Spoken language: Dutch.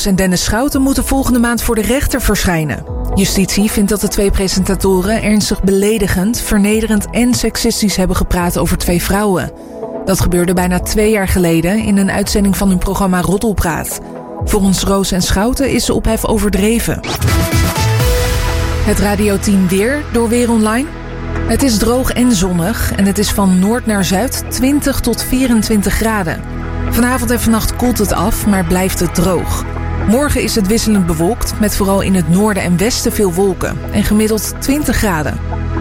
en Dennis Schouten moeten volgende maand voor de rechter verschijnen. Justitie vindt dat de twee presentatoren ernstig beledigend, vernederend en seksistisch hebben gepraat over twee vrouwen. Dat gebeurde bijna 2 jaar geleden in een uitzending van hun programma Roddelpraat. Volgens Roos en Schouten is de ophef overdreven. Het Radio 10 weer door Weer Online. Het is droog en zonnig en het is van noord naar zuid 20 tot 24 graden. Vanavond en vannacht koelt het af, maar blijft het droog. Morgen is het wisselend bewolkt, met vooral in het noorden en westen veel wolken en gemiddeld 20 graden.